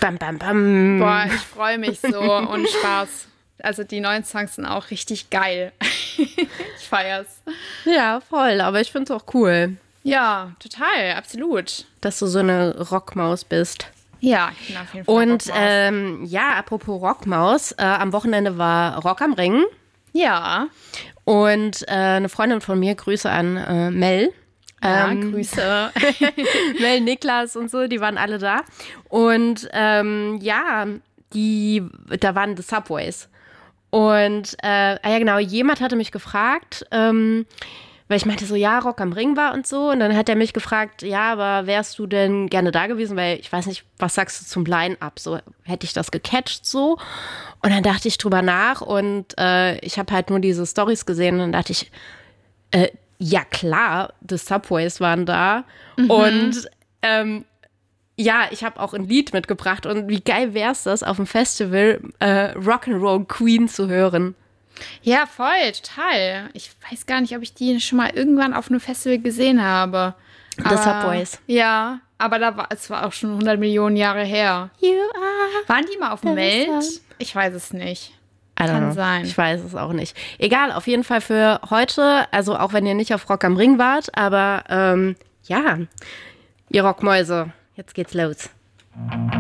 Bam, bam, bam. Boah, ich freue mich so und Spaß. Also die neuen Songs sind auch richtig geil. Ich feier's. Ja, voll, aber ich find's auch cool, Ja, total, absolut. dass du so eine Rockmaus bist. Ja, ich bin auf jeden Fall Und Rockmaus. ja, apropos Rockmaus, am Wochenende war Rock am Ring Ja, und eine Freundin von mir, Grüße an Mel. Grüße. Mel, Niklas und so, die waren alle da. Und ja, da waren die Subways. Und ja genau, jemand hatte mich gefragt, weil ich meinte so, ja, Rock am Ring war und so. Und dann hat er mich gefragt, ja, aber wärst du denn gerne da gewesen? Weil ich weiß nicht, was sagst du zum Line-Up? So, hätte ich das gecatcht so? Und dann dachte ich drüber nach und ich habe halt nur diese Storys gesehen und dann dachte ich, ja klar, die Subways waren da. Und ja, ich habe auch ein Lied mitgebracht. Und wie geil wär's das, auf dem Festival Rock'n'Roll Queen zu hören? Ja, voll, total. Ich weiß gar nicht, ob ich die schon mal irgendwann auf einem Festival gesehen habe. The Subways. Ja, aber es war auch schon 100 Millionen Jahre her. You are Waren die mal auf dem the Meld? sun. Ich weiß es nicht. I don't Kann know. sein. Ich weiß es auch nicht. Egal, auf jeden Fall für heute. Also auch wenn ihr nicht auf Rock am Ring wart. Aber ja, ihr Rockmäuse, jetzt geht's los.